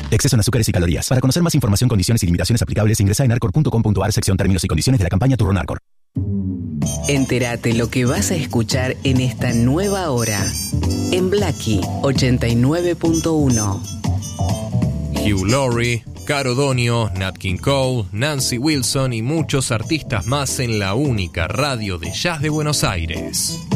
Exceso en azúcares y calorías. Para conocer más información, condiciones y limitaciones aplicables, ingresá en arcor.com.ar, sección términos y condiciones de la campaña Turrón Arcor. Entérate lo que vas a escuchar en esta nueva hora. En Blackie 89.1. Hugh Laurie, Caro Donio, Nat King Cole, Nancy Wilson y muchos artistas más en la única radio de jazz de Buenos Aires.